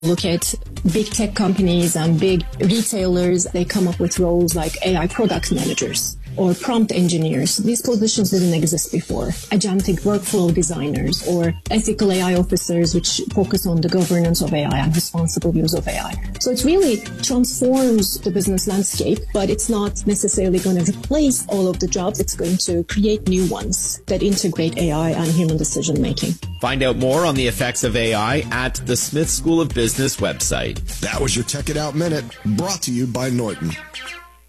Look at big tech companies and big retailers. They come up with roles like AI product managers or prompt engineers. These positions didn't exist before. Agentic workflow designers or ethical AI officers, which focus on the governance of AI and responsible use of AI. So it really transforms the business landscape, but it's not necessarily going to replace all of the jobs. It's going to create new ones that integrate AI and human decision making. Find out more on the effects of AI at the Smith School of Business website. That was your Tech It Out Minute, brought to you by Norton.